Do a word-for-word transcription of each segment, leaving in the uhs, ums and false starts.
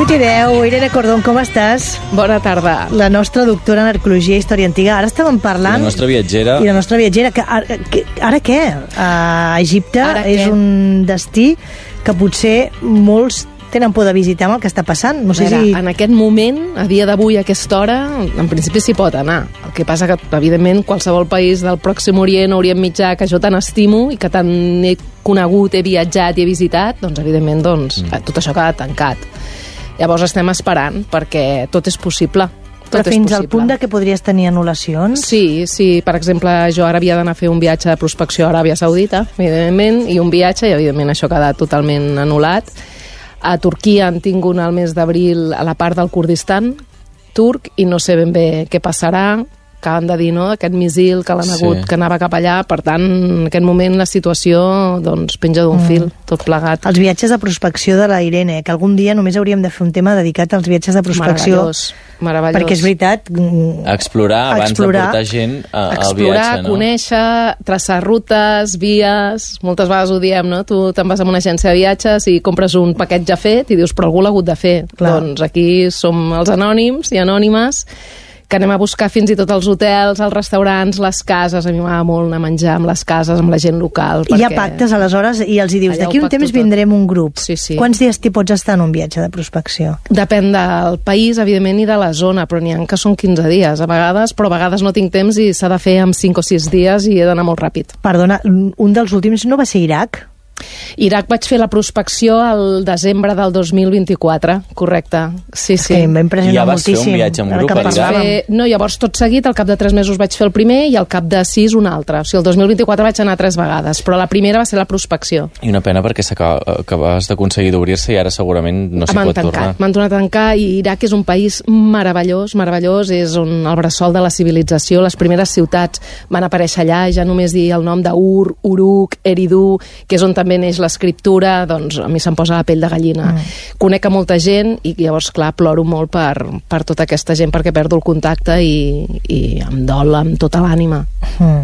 vuit i deu. Irene Cordón, com estàs? Bona tarda. La nostra doctora en arqueologia i història antiga. Ara estàvem parlant... I la nostra viatgera. I la nostra viatgera. Que, ara, que, ara què? Uh, Egipte ara és què? un destí que potser molts tenen por de visitar amb el que està passant. No sé veure, si... En aquest moment, a dia d'avui, a aquesta hora, en principi s'hi pot anar. El que passa que, evidentment, qualsevol país del Pròxim Orient, Orient Mitjà, que jo tant estimo i que tant he conegut, he viatjat i he visitat, doncs, evidentment, doncs, mm. tot això queda tancat. Llavors estem esperant, perquè tot és possible. Tot Però és fins possible. al punt de que podries tenir anul·lacions? Sí, sí. Per exemple, jo ara havia d'anar a fer un viatge de prospecció a Aràbia Saudita, evidentment, i un viatge, i evidentment això ha quedat totalment anul·lat. A Turquia han tingut el mes d'abril a la part del Kurdistan turc i no sé ben bé què passarà. Acaben de dir, no?, aquest missil que l'han Sí. hagut, que anava cap allà. Per tant, en aquest moment la situació doncs, penja d'un Mm. fil, tot plegat. Els viatges de prospecció de la Irene, que algun dia només hauríem de fer un tema dedicat als viatges de prospecció. Meravellós, meravellós. Perquè és veritat... Explorar abans explorar, de portar gent a, al Explorar, viatge, no? conèixer, traçar rutes, vies... Moltes vegades ho diem, no? Tu te'n vas a una agència de viatges i compres un paquet ja fet i dius, però algú l'ha hagut de fer. Clar. Doncs aquí som els anònims i anònimes que anem a buscar fins i tot els hotels, els restaurants, les cases. A mi m'agrada molt anar a menjar amb les cases, amb la gent local. I hi ha pactes, aleshores, i els hi dius, Allà d'aquí ho un pacto temps tot. vindrem un grup. Sí, sí. Quants dies t'hi pots estar en un viatge de prospecció? Depèn del país, evidentment, i de la zona, però n'hi ha que són quinze dies a vegades, però a vegades no tinc temps i s'ha de fer en cinc o sis dies i he d'anar molt ràpid. Perdona, un dels últims no va ser Iraq? Iraq vaig fer la prospecció al desembre del dos mil vint-i-quatre, correcte. Sí, sí. Que em va impressionar I ja vas fer un moltíssim. viatge en Ara grup que a l'Iraq? parlàvem. Fer... No, llavors tot seguit, al cap de tres mesos vaig fer el primer i al cap de sis un altre. O sigui, el dos mil vint-i-quatre vaig anar tres vegades, però la primera va ser la prospecció. I una pena perquè s'acaba- acabes d'aconseguir d'obrir-se i ara segurament no s'hi M'han pot tornar. tancat, m'han tornat a tancar i Iraq és un país meravellós, meravellós, és on el bressol de la civilització, les primeres ciutats van aparèixer allà, ja només dir el nom d'Ur, Uruk, Eridu, que és on també neix l'escriptura, doncs a mi se'm posa la pell de gallina. Mm. Conec a molta gent i llavors, clar, ploro molt per, per tota aquesta gent perquè perdo el contacte i, i em dol amb tota l'ànima. Mm.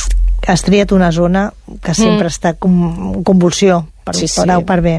Has triat una zona que sempre Mm. està com convulsió, per, Sí, sí. per A o per B.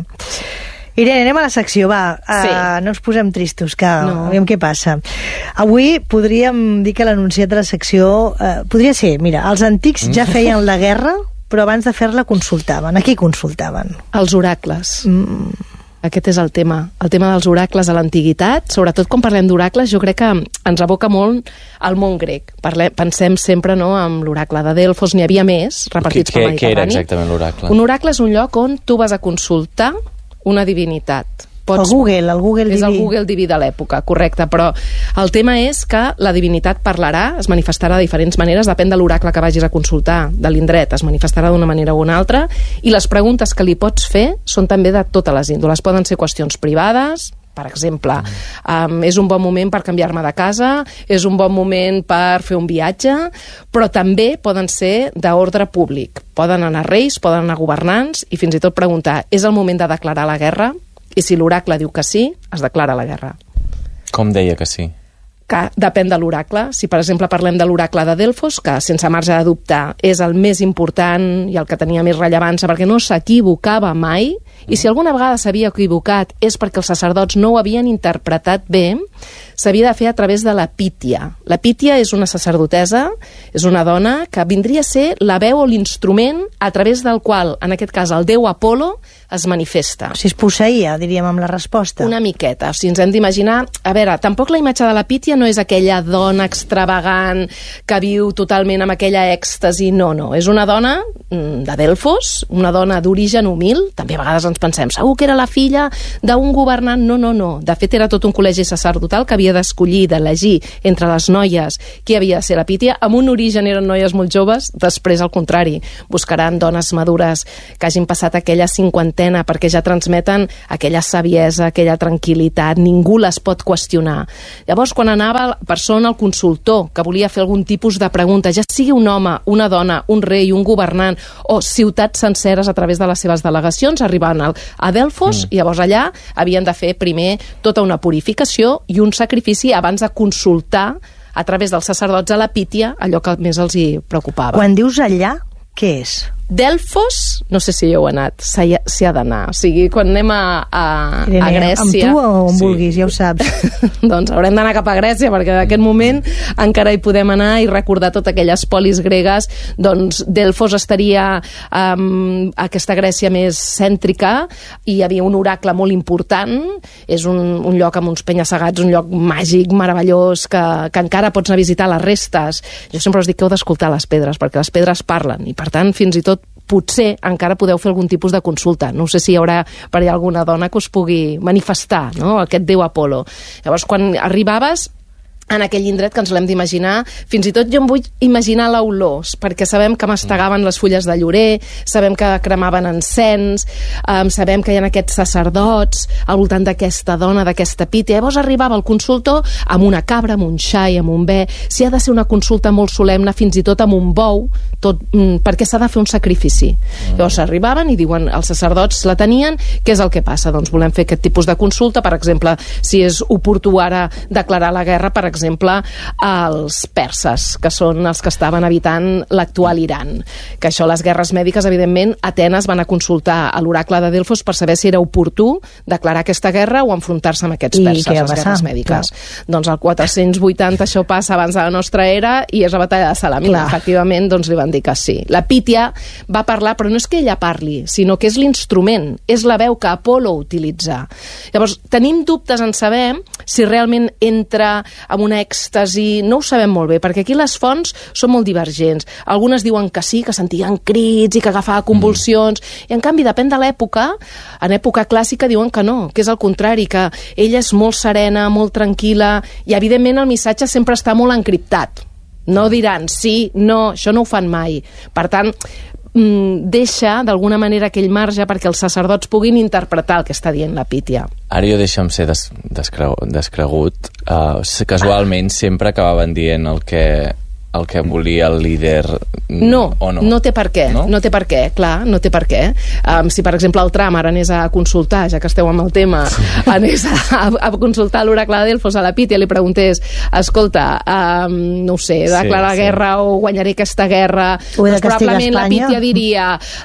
Irene, anem a la secció, va. Uh, Sí. no ens posem tristos, que No. aviam què passa. Avui podríem dir que l'anunciat de la secció uh, podria ser, mira, els antics ja feien la guerra, però abans de fer-la consultaven. A qui consultaven? Els oracles. Mm. Aquest és el tema. El tema dels oracles a l'antiguitat, sobretot quan parlem d'oracles, jo crec que ens aboca molt al món grec. Parlem, pensem sempre, no, amb l'oracle de Delfos, n'hi havia més, repartits pel Què, què era Mediterrani. exactament l'oracle? Un oracle és un lloc on tu vas a consultar una divinitat. El Google, el Google És el diví. Google diví de l'època, correcte, però el tema és que la divinitat parlarà, es manifestarà de diferents maneres, depèn de l'oracle que vagis a consultar, de l'indret, es manifestarà d'una manera o una altra, i les preguntes que li pots fer són també de totes les índoles. Poden ser qüestions privades, per exemple, um, és un bon moment per canviar-me de casa, és un bon moment per fer un viatge, però també poden ser d'ordre públic. Poden anar reis, poden anar governants, i fins i tot preguntar, és el moment de declarar la guerra? I si l'oracle diu que sí, es declara la guerra. Com deia que sí? Que depèn de l'oracle. Si, per exemple, parlem de l'oracle de Delfos, que sense marge de dubte és el més important i el que tenia més rellevància perquè no s'equivocava mai, i si alguna vegada s'havia equivocat és perquè els sacerdots no ho havien interpretat bé, s'havia de fer a través de la pítia. La pítia és una sacerdotessa, és una dona que vindria a ser la veu o l'instrument a través del qual, en aquest cas, el déu Apolo es manifesta. Si es posseïa, diríem, amb la resposta. Una miqueta, o sigui, ens hem d'imaginar... A veure, tampoc la imatge de la Pítia no és aquella dona extravagant que viu totalment amb aquella èxtasi, no, no. És una dona mm, de Delfos, una dona d'origen humil, també a vegades ens pensem, segur que era la filla d'un governant, no, no, no. De fet, era tot un col·legi sacerdotal que havia d'escollir, d'elegir entre les noies qui havia de ser la Pítia. Amb un origen eren noies molt joves, després al contrari, buscaran dones madures que hagin passat aquella cinquantena perquè ja transmeten aquella saviesa, aquella tranquil·litat, ningú les pot qüestionar. Llavors, quan anava la persona, el consultor, que volia fer algun tipus de pregunta, ja sigui un home, una dona, un rei, un governant, o ciutats senceres a través de les seves delegacions, arribaven a Delfos, mm. i llavors allà havien de fer primer tota una purificació i un sacrifici abans de consultar a través dels sacerdots a la Pítia allò que més els hi preocupava. Quan dius allà, què és? Delfos, no sé si hi heu anat, s'hi ha, ha d'anar. O sigui, quan anem a, a, Irene, a Grècia... amb tu o on Sí. vulguis, ja ho saps. Doncs haurem d'anar cap a Grècia, perquè en aquest moment encara hi podem anar i recordar totes aquelles polis gregues. Doncs Delfos estaria um, aquesta Grècia més cèntrica, i hi havia un oracle molt important. És un, un lloc amb uns penya-segats, un lloc màgic, meravellós, que, que encara pots anar a visitar les restes. Jo sempre us dic que heu d'escoltar les pedres, perquè les pedres parlen, i per tant, fins i tot potser encara podeu fer algun tipus de consulta. No sé si hi haurà per allà alguna dona que us pugui manifestar, no?, aquest déu Apolo. Llavors, quan arribaves en aquell indret, que ens l'hem d'imaginar, fins i tot jo em vull imaginar l'olor, perquè sabem que mastegaven les fulles de llorer, sabem que cremaven encens, um, sabem que hi ha aquests sacerdots al voltant d'aquesta dona, d'aquesta Pítia. Llavors arribava el consultor amb una cabra, amb un xai, amb un bé. Si ha de ser una consulta molt solemne, fins i tot amb un bou, tot, mm, perquè s'ha de fer un sacrifici. Mm. Llavors arribaven i diuen, els sacerdots la tenien, què és el que passa? Doncs volem fer aquest tipus de consulta, per exemple, si és oportú ara declarar la guerra, per exemple, exemple, els perses, que són els que estaven habitant l'actual Iran. Que això, les guerres mèdiques, evidentment, Atenes van a consultar a l'oracle de Delfos per saber si era oportú declarar aquesta guerra o enfrontar-se amb aquests I perses, les guerres mèdiques. Clar. Doncs al quatre-cents vuitanta això passa abans de la nostra era i és la batalla de Salamina. Clar. Efectivament, doncs li van dir que sí. La Pítia va parlar, però no és que ella parli, sinó que és l'instrument, és la veu que Apolo utilitza. Llavors, tenim dubtes en saber si realment entra amb una èxtasi, no ho sabem molt bé, perquè aquí les fonts són molt divergents. Algunes diuen que sí, que sentien crits i que agafava convulsions, mm. i en canvi, depèn de l'època, en època clàssica diuen que no, que és el contrari, que ella és molt serena, molt tranquil·la, i evidentment el missatge sempre està molt encriptat. No diran sí, no, això no ho fan mai. Per tant, deixa d'alguna manera aquell marge perquè els sacerdots puguin interpretar el que està dient la Pítia. Ara jo deixa'm ser des, descre, descregut. Uh, casualment sempre acabaven dient el que, el que volia el líder. No, o no, no té per què, no? no té per què, clar, no té per què. Um, si, per exemple, el Trump ara anés a consultar, ja que esteu amb el tema, anés a, a consultar l'oracle de Delfos a la Pítia i li preguntés, escolta, um, no ho sé, declarar sí, sí. guerra o guanyaré aquesta guerra, doncs probablement la Pítia diria,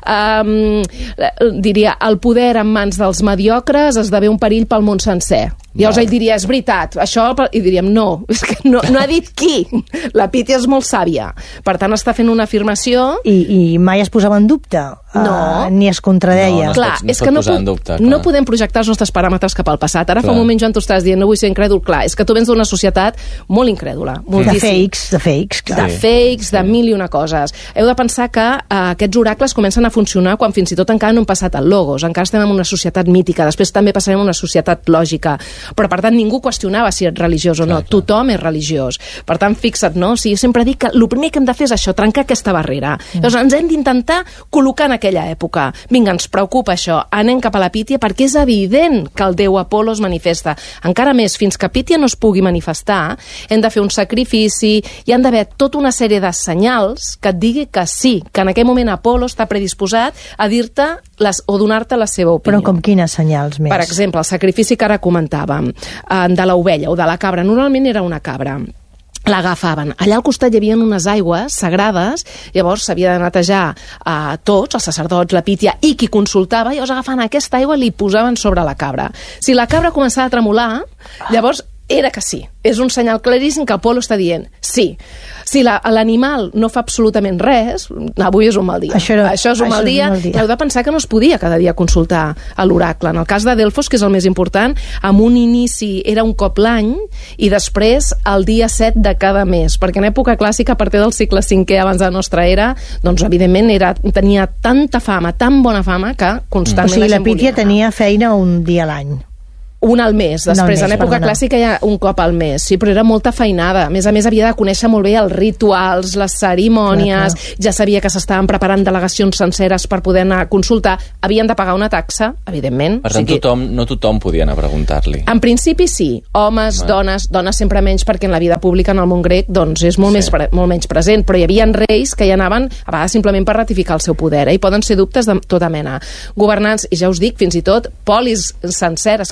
um, diria, el poder en mans dels mediocres esdevé un perill pel món sencer. Llavors ell diria, és veritat, això, i diríem, no, és que no, no ha dit qui. La Pítia és molt sàvia. Per tant, està fent una afirmació... I, i mai es posava en dubte? No. Uh, ni es contradeia? No, no clar, pot, no és que no, dubte, no podem projectar els nostres paràmetres cap al passat. Ara clar. Fa un moment, Joan, tu estàs dient, no vull ser incrèdul. Clar, és que tu vens d'una societat molt incrèdula. De fakes, de fakes, clar. De fakes, de mil i una coses. Heu de pensar que uh, aquests oracles comencen a funcionar quan fins i tot encara no hem passat al logos. Encara estem en una societat mítica. Després també passarem a una societat lògica. Però, per tant, ningú qüestionava si ets religiós o no. Clar, clar. Tothom és religiós. Per tant, fixa't, no? O sigui, sempre dic que el primer que hem de fer és això, trencar aquesta barrera. Mm. Llavors, ens hem d'intentar col·locar en aquella època. Vinga, ens preocupa això. Anem cap a la Pítia perquè és evident que el déu Apolo es manifesta. Encara més, fins que Pítia no es pugui manifestar, hem de fer un sacrifici, hi han d'haver tota una sèrie de senyals que et digui que sí, que en aquell moment Apolo està predisposat a dir-te les, o donar-te la seva opinió. Però com quines senyals més? Per exemple, el sacrifici que ara comentàvem, de l'ovella o de la cabra, normalment era una cabra. L'agafaven. Allà al costat hi havia unes aigües sagrades, llavors s'havia de netejar a tots, els sacerdots, la Pítia i qui consultava, i llavors agafaven aquesta aigua i li posaven sobre la cabra. Si la cabra començava a tremolar, llavors era que sí. És un senyal claríssim que Apolo està dient sí. Si l'animal la, no fa absolutament res, avui és un mal dia. Això, era, això és un això mal dia. És un mal dia. I heu de pensar que no es podia cada dia consultar a l'oracle. En el cas de Delfos, que és el més important, amb un inici era un cop l'any i després el dia set de cada mes. Perquè en època clàssica, a partir del segle cinquè abans de la nostra era, doncs evidentment era, tenia tanta fama, tan bona fama, que constantment... O sigui, la Pítia tenia feina un dia a l'any. Un al mes, després, mes, en època perdona. clàssica ja un cop al mes, sí, però era molta feinada. A més a més, havia de conèixer molt bé els rituals, les cerimònies, clar, clar. Ja sabia que s'estaven preparant delegacions senceres per poder anar a consultar. Havien de pagar una taxa, evidentment. Per tant, o sigui, tothom, no tothom podia anar a preguntar-li. En principi sí, homes, Va. dones, dones sempre menys, perquè en la vida pública en el món grec doncs és molt, sí. més, pre molt menys present, però hi havia reis que hi anaven a vegades simplement per ratificar el seu poder, eh? I poden ser dubtes de tota mena. Governants, i ja us dic, fins i tot polis senceres, que dius, com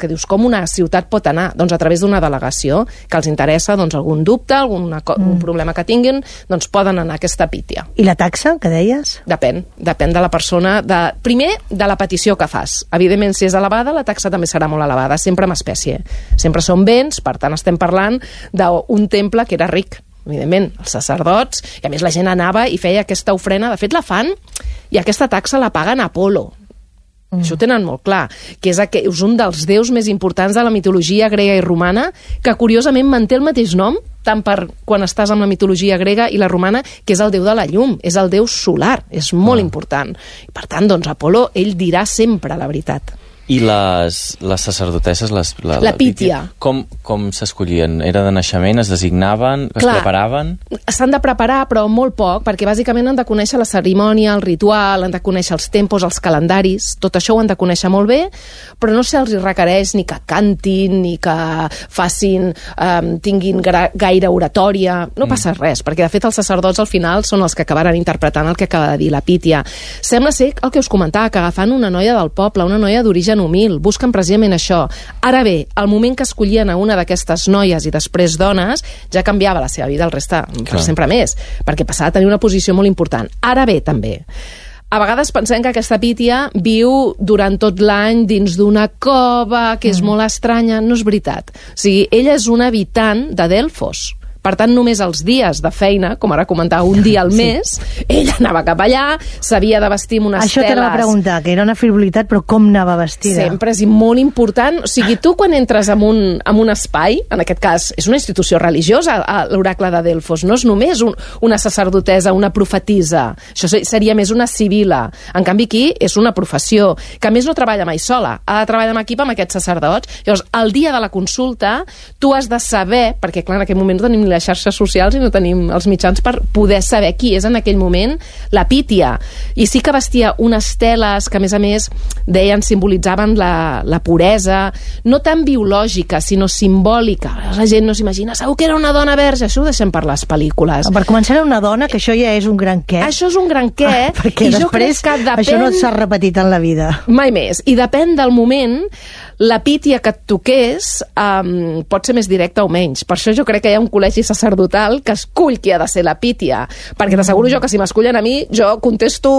com una ciutat pot anar? Doncs a través d'una delegació que els interessa doncs, algun dubte, algun mm. problema que tinguin, doncs poden anar a aquesta pítia. I la taxa, que deies? Depèn, depèn de la persona. De, primer, de la petició que fas. Evidentment, si és elevada, la taxa també serà molt elevada, sempre amb espècie. Sempre són béns, per tant, estem parlant d'un temple que era ric, evidentment, els sacerdots, i a més la gent anava i feia aquesta ofrena, de fet la fan, i aquesta taxa la paguen a Apolo. Mm. Això ho tenen molt clar, que és, aqu... és un dels déus més importants de la mitologia grega i romana, que curiosament manté el mateix nom, tant per quan estàs amb la mitologia grega i la romana, que és el déu de la llum, és el déu solar, és molt ah. important. I per tant, doncs, Apolo, ell dirà sempre la veritat. I les, les sacerdotesses, les, la, la pítia, com, com s'escollien? Era de naixement, es designaven, es Clar, preparaven? S'han de preparar, però molt poc, perquè bàsicament han de conèixer la cerimònia, el ritual, han de conèixer els tempos, els calendaris, tot això ho han de conèixer molt bé, però no se'ls requereix ni que cantin, ni que facin, um, tinguin gra, gaire oratòria, no passa mm. res, perquè de fet els sacerdots al final són els que acabaran interpretant el que acaba de dir la pítia. Sembla ser el que us comentava, que agafant una noia del poble, una noia d'origen humil, busquen precisament això. Ara bé, al moment que escollien a una d'aquestes noies i després dones, ja canviava la seva vida el reste per sempre més, perquè passava a tenir una posició molt important. Ara bé, també, a vegades pensem que aquesta pítia viu durant tot l'any dins d'una cova que és mm. molt estranya. No és veritat. O sigui, ella és una habitant de Delfos. Per tant, només els dies de feina, com ara comentava, un dia al mes, sí. ella anava cap allà, s'havia de vestir amb unes Això teles... Això t'anava a preguntar, que era una frivolitat, però com anava vestida? Sempre és molt important. O sigui, tu quan entres en un, en un espai, en aquest cas, és una institució religiosa, l'oracle de Delfos, no és només un, una sacerdotessa, una profetisa. Això seria més una civila. En canvi, aquí és una professió, que a més no treballa mai sola, ha de treballar en equip amb aquests sacerdots. Llavors, el dia de la consulta, tu has de saber, perquè clar, en aquell moment no tenim les xarxes socials i no tenim els mitjans per poder saber qui és en aquell moment la pítia. I sí que vestia unes teles que, a més a més, deien, simbolitzaven la, la puresa, no tan biològica, sinó simbòlica. La gent no s'imagina, segur que era una dona verge, això ho deixem per les pel·lícules. Per començar, era una dona, que això ja és un gran què. Això és un gran què, ah, perquè i després jo crec que depèn... això no s'ha repetit en la vida. Mai més. I depèn del moment, la pítia que et toqués um, pot ser més directa o menys. Per això jo crec que hi ha un col·legi sacerdotal que escull qui ha de ser la pítia, perquè t'asseguro jo que si m'escullen a mi, jo contesto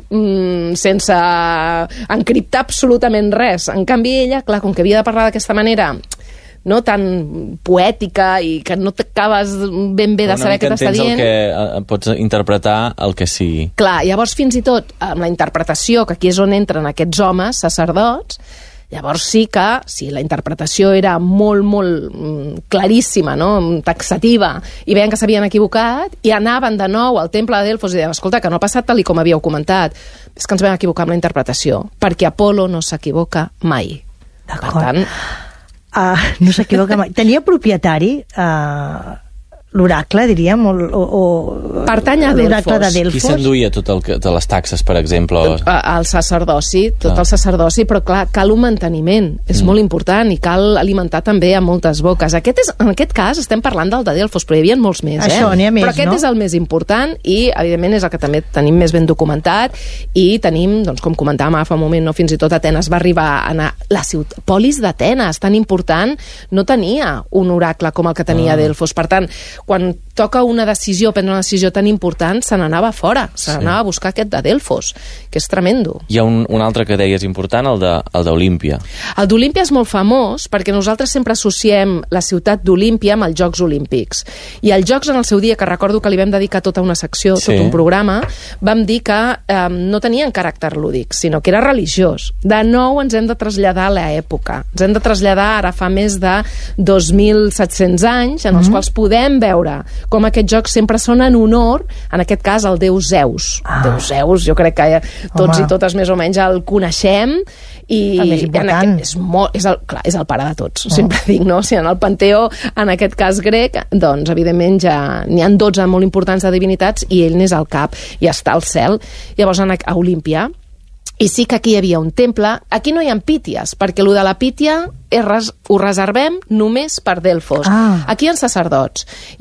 mm, sense encriptar absolutament res. En canvi ella, clar, com que havia de parlar d'aquesta manera no tan poètica i que no t'acabes ben bé de saber què t'està dient. El que pots interpretar el que sigui. Clar, llavors fins i tot amb la interpretació, que aquí és on entren aquests homes sacerdots, llavors sí que, si la interpretació era molt, molt claríssima, no? Taxativa, i veien que s'havien equivocat, i anaven de nou al temple de Delfos i deien, escolta, que no ha passat tal i com havíeu comentat, és que ens vam equivocar amb la interpretació, perquè Apolo no s'equivoca mai. Per tant... Uh, no s'equivoca mai. Tenia propietari... Uh... l'oracle, diríem, o, o, o pertany a Delfos. De Delfos. Qui s'enduia tot el que, de les taxes, per exemple? El sacerdoci, tot ah. el sacerdoci, però clar, cal un manteniment, és mm. molt important, i cal alimentar també a moltes boques. Aquest és, en aquest cas estem parlant del de Delfos, però hi havia molts més, Això, eh? n'hi ha més, però aquest no? és el més important i, evidentment, és el que també tenim més ben documentat i tenim, doncs, com comentàvem fa un moment, no, fins i tot Atenes va arribar a anar... La ciutat, polis d'Atenes, tan important, no tenia un oracle com el que tenia ah. Delfos. Per tant, quan toca una decisió, prendre una decisió tan important, se n'anava fora, se n'anava sí. a buscar aquest de Delfos, que és tremendo. Hi ha un, un altre que deies important, el de, el d'Olímpia. El d'Olímpia és molt famós perquè nosaltres sempre associem la ciutat d'Olímpia amb els Jocs Olímpics. I els Jocs, en el seu dia, que recordo que li vam dedicar tota una secció, sí. tot un programa, vam dir que eh, no tenien caràcter lúdic, sinó que era religiós. De nou ens hem de traslladar a l'època. Ens hem de traslladar ara fa més de dos mil set-cents anys, en els mm-hmm. quals podem veure com aquests jocs sempre són en honor, en aquest cas, al déu Zeus. Ah. Déu Zeus, jo crec que tots Home. i totes més o menys el coneixem, i en aquest, és, molt, és, el, clar, és el pare de tots, oh. sempre dic, no? Si en el panteó, en aquest cas grec, doncs, evidentment, ja n'hi ha dotze molt importants de divinitats, i ell n'és al cap, i està al cel. Llavors, a Olímpia, i sí que aquí hi havia un temple, aquí no hi ha píties, perquè el de la pítia res, ho reservem només per Delfos. Ah. Aquí hi ha sacerdots,